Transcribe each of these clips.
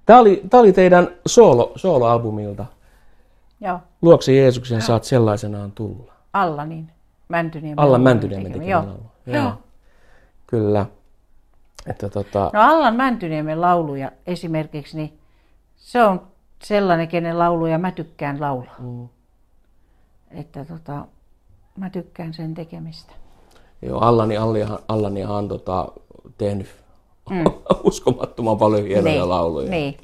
Tää oli teidän soloalbumilta. Joo. Luokse Jeesuksen saat sellaisenaan tulla. Allanin Mäntyniemen. Allan Mäntyniemen tekemä laulu. Joo. Kyllä. No Allan Mäntyniemen lauluja esimerkiksi, niin se on sellainen, kenen lauluja mä tykkään laulaa. Että mä tykkään sen tekemistä. Joo, Allanihan on tehnyt uskomattoman paljon hienoja lauluja. Niin.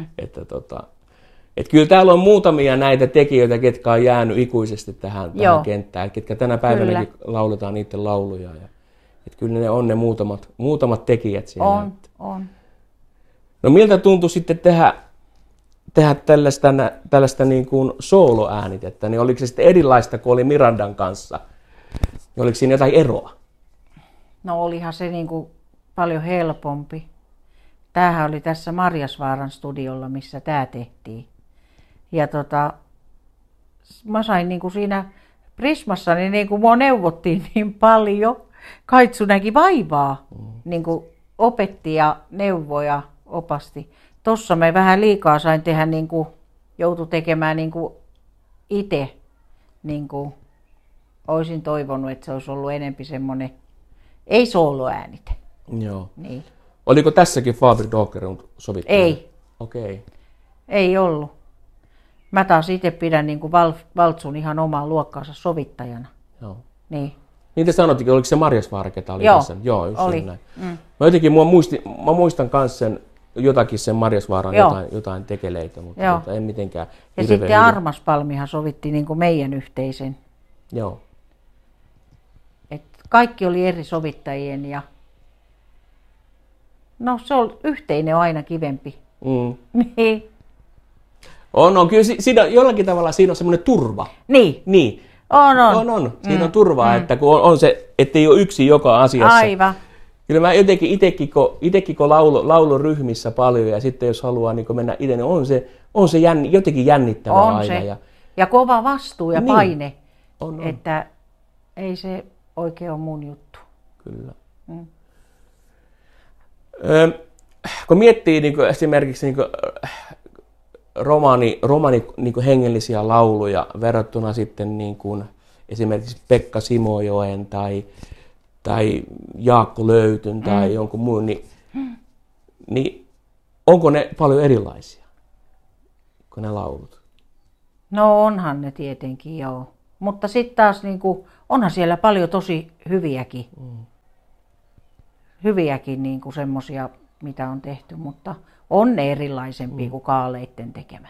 Että kyllä täällä on muutamia näitä tekijöitä, ketkä on jäänyt ikuisesti tähän kenttään, ketkä tänä päivänäkin lauletaan niiden lauluja. Että kyllä ne on ne muutamat tekijät siellä. On. No miltä tuntui sitten tehdä tällaista niin kuin sooloäänitettä, niin oliko se sitten erilaista kuin oli Mirandan kanssa? Oliko siinä jotain eroa? No olihan se niin kuin paljon helpompi. Tämähän oli tässä Marjasvaaran studiolla, missä tämä tehtiin. Ja mä sain niin kuin siinä Prismassa, niin kuin mua neuvottiin niin paljon. Kaitsu näki vaivaa, niin kuin opetti ja neuvoi ja opasti. Tossa me vähän liikaa sain tehdä, niin kuin joutui tekemään niin kuin itse. Niin kuin olisin toivonut, että se olisi ollut enempi semmoinen, ei sooloäänite. Joo. Niin. Oliko tässäkin Faber Dogerin sovittaja? Ei. Okei. Ei ollut. Mä taas itse pidän niin kuin Valtsun ihan omaa luokkaansa sovittajana. Joo. Niin. Niin te sanottikin, oliko se Marjasvaara, ketä oli Joo, tässä? Joo, just oli. näin. Mä jotenkin mä muistan myös sen Marjasvaaran jotain tekeleitä, mutta en mitenkään. Ja sitten Armas Palmihan sovitti niin kuin meidän yhteisen. Joo. Et kaikki oli eri sovittajien ja no se on yhteinen on aina kivempi. Niin. On. Kyllä siinä jollakin tavalla siinä on semmoinen turva. Niin. On. Siinä on turvaa, että kun on se, ettei ole yksin joka asiassa. Aivan. Kyllä mä jotenkin itsekin kun lauluryhmissä paljon ja sitten jos haluaa niin mennä itse, niin on se jotenkin jännittävää on aina. Se. Ja kova vastuu ja paine. On. Että ei se oikein ole mun juttu. Kyllä. Kun miettii niin esimerkiksi niin romani niin hengellisiä lauluja verrattuna sitten niin kuin esimerkiksi Pekka Simojoen tai Jaakko Löytyn tai jonkun muun, niin onko ne paljon erilaisia kuin ne laulut? No onhan ne tietenkin, joo. Mutta sitten taas niin kuin, onhan siellä paljon tosi hyviäkin. Hyviäkin niin kuin semmosia, mitä on tehty, mutta on ne erilaisempia kuin kaaleitten tekemät.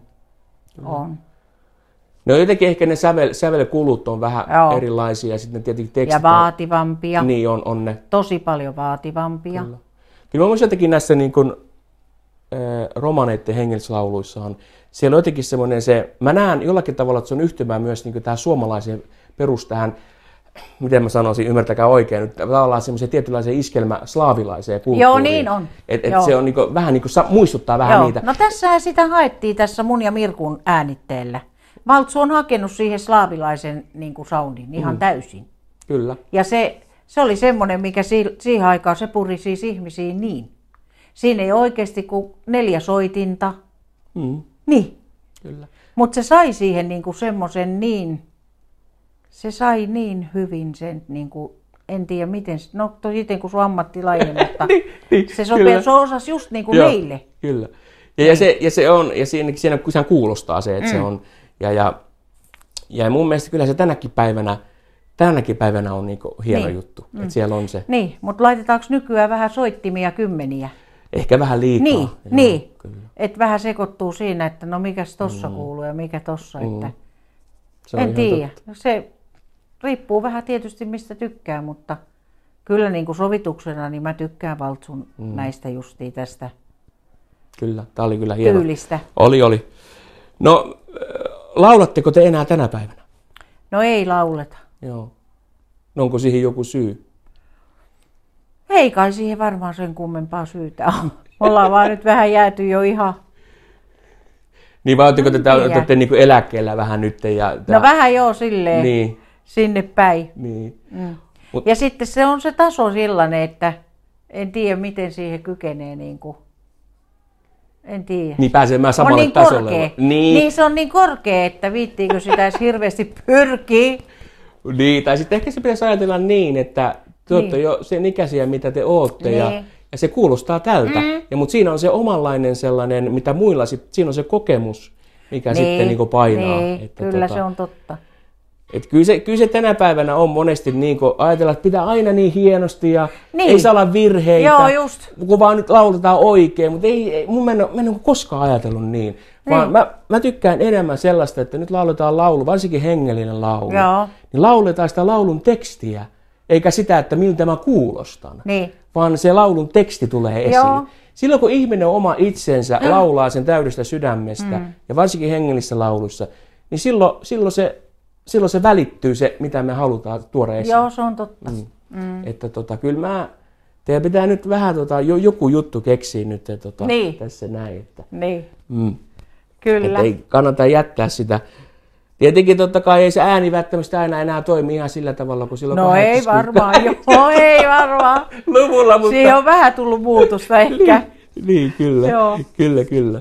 On. No jotenkin ehkä ne sävelkulut on vähän erilaisia, sitten tietenkin tekstit ja vaativampia. Niin on ne. Tosi paljon vaativampia. Kyllä mä muistan jotenkin näissä niin kuin, romaneiden hengellislauluissahan, siellä on jotenkin semmoinen mä näen jollakin tavalla, että se on yhtymään myös niin kuin tähän suomalaiseen tähän, miten mä sanoisin, ymmärtäkää oikein, nyt tavallaan semmoisen tietynlaisen iskelmä slaavilaiseen kulttuuriin. Joo, niin on. Se on niinku, vähän niin kuin muistuttaa vähän niitä. No tässähän sitä haettiin tässä mun ja Mirkun äänitteellä. Valtsu on hakenut siihen slaavilaisen niin kuin soundin ihan täysin. Kyllä. Ja se oli semmoinen, mikä siihen aikaan se puri siis ihmisiin niin. Siinä ei oikeasti kuin 4 soitinta. Niin. Kyllä. Mutta se sai siihen niin kuin semmoisen se sai niin hyvin sen, niin kuin, en tiedä miten, no tosi kuin sun ammattilainen, mutta se osasi just niin kuin meille. Kyllä. Ja se on, ja siinä kuulostaa se, että se on, ja mun mielestä kyllä se tänäkin päivänä on niin kuin hieno juttu, että siellä on se. Niin, mutta laitetaanko nykyään vähän soittimia kymmeniä? Ehkä vähän liikaa. Niin. Että vähän sekoittuu siinä, että no mikäs tossa kuuluu ja mikä tossa, että en tiedä. Se riippuu vähän tietysti mistä tykkää, mutta kyllä niin kuin sovituksena niin mä tykkään Valtsun näistä justiin tästä. Kyllä, tää oli kyllä hieno. Tyylistä. Oli. No, laulatteko te enää tänä päivänä? No ei lauleta. Joo. No onko siihen joku syy? Ei kai siihen varmaan sen kummempaa syytä on. Ollaan vaan nyt vähän jääty jo ihan. Niin vai ootteko te olette niin kuin eläkkeellä vähän nyt? No vähän joo silleen. Niin. Sinne päin. Niin. Ja sitten se on se taso sellainen, että en tiedä miten siihen kykenee niin kuin En tiedä. Niin pääsemään samalle niin tasolle. Korkea. Niin se on niin korkea, että viittiinkö sitä edes hirveästi pyrkii. Niin, tai sitten ehkä se pitäisi ajatella niin, että te olette jo sen ikäisiä, mitä te ootte, ja se kuulostaa tältä. Mutta siinä on se omanlainen sellainen, mitä muilla, siinä on se kokemus, mikä sitten niin painaa. Että kyllä se on totta. Että kyllä se tänä päivänä on monesti niin ajatella, että pitää aina niin hienosti ja ei saa olla virheitä, kun vaan nyt lauletaan oikein. Mutta mun en ole koskaan ajatellut niin. Vaan mä tykkään enemmän sellaista, että nyt lauletaan laulu, varsinkin hengellinen laulu. Niin lauletaan sitä laulun tekstiä, eikä sitä, että miltä mä kuulostan. Vaan se laulun teksti tulee esiin. Silloin kun ihminen on oma itsensä, laulaa sen täydestä sydämestä, ja varsinkin hengellisissä lauluissa, niin silloin se välittyy se, mitä me halutaan tuoda esiin. Joo, se on totta. Että kyllä teidän pitää nyt vähän joku juttu keksiä nyt tässä näin. Että, Kyllä. Että ei kannata jättää sitä. Tietenkin totta kai ei se ääni välttämättä aina enää toimi ihan sillä tavalla kuin silloin 80. Ei varmaan, ei varmaan. Luvulla, mutta... Siihen on vähän tullut muutosta ehkä. Niin, kyllä. Joo. Kyllä.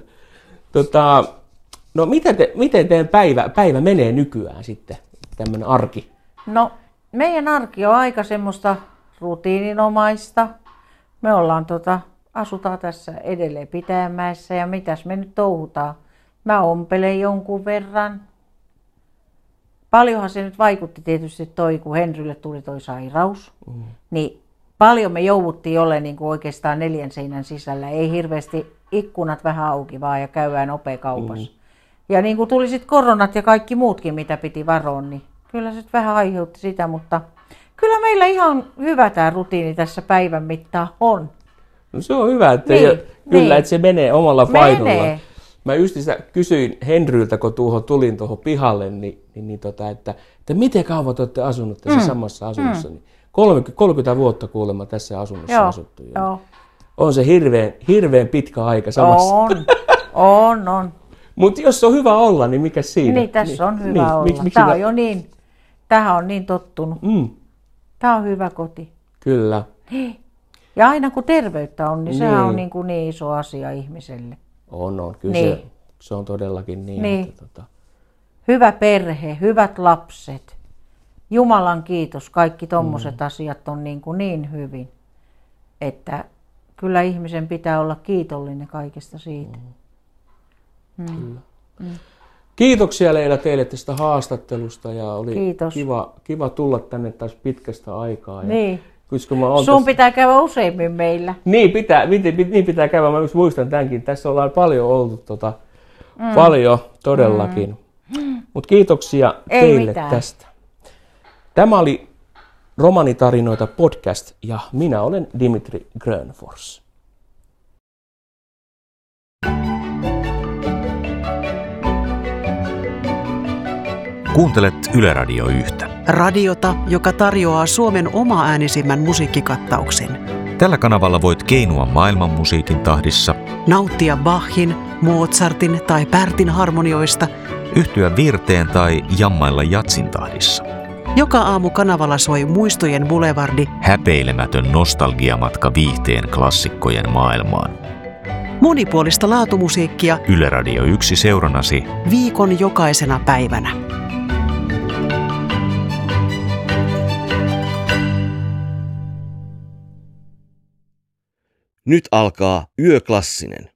No miten teidän päivä menee nykyään sitten, tämmöinen arki? No meidän arki on aika semmoista rutiininomaista. Me ollaan asutaan tässä edelleen Pitäjänmäessä ja mitäs me nyt touhutaan. Mä ompelen jonkun verran. Paljonhan se nyt vaikutti tietysti kun Henrylle tuli toi sairaus. Niin paljon me jouduttiin olemaan niin kuin oikeastaan 4 seinän sisällä. Ei hirveästi ikkunat vähän auki vaan ja käydään nopea kaupassa. Ja niin kuin tuli sitten koronat ja kaikki muutkin, mitä piti varoa, niin kyllä se vähän aiheutti sitä, mutta kyllä meillä ihan hyvä tämä rutiini tässä päivän mittaan on. No se on hyvä, että että se menee omalla painolla. Mä just sitä kysyin Henryltä, kun tulin tuohon pihalle, että miten kauan te olette asunut tässä samassa asunnossa. Niin 30 vuotta kuulemma tässä asunnossa asuttu. Joo. On se hirveän pitkä aika samassa. On. Mutta jos on hyvä olla, niin mikä siinä? Niin, tässä on hyvä olla. Tämä on jo niin, tähän on niin tottunut. Tämä on hyvä koti. Kyllä. Ja aina kun terveyttä on, niin sehän on niin iso asia ihmiselle. On. Kyllä se on todellakin niin. Että, Hyvä perhe, hyvät lapset. Jumalan kiitos, kaikki tommoset asiat on niin hyvin, että kyllä ihmisen pitää olla kiitollinen kaikesta siitä. Kyllä. Kiitoksia Leila teille tästä haastattelusta ja oli kiva tulla tänne taas pitkästä aikaa. Niin. Sun pitää käydä useimmin meillä. Niin pitää käydä. Mä muistan tämänkin. Tässä ollaan paljon oltu paljon todellakin. Mutta kiitoksia teille tästä. Tämä oli Romanitarinoita podcast ja minä olen Dimitri Grönfors. Kuuntelet Yle Radio 1. Radiota, joka tarjoaa Suomen oma-äänisimmän musiikkikattauksen. Tällä kanavalla voit keinua maailman musiikin tahdissa, nauttia Bachin, Mozartin tai Pärtin harmonioista, yhtyä virteen tai jammailla jatsin tahdissa. Joka aamu kanavalla soi Muistojen Boulevardi, häpeilemätön nostalgiamatka viihteen klassikkojen maailmaan. Monipuolista laatumusiikkia Yle Radio 1 seurannasi viikon jokaisena päivänä. Nyt alkaa Yöklassinen.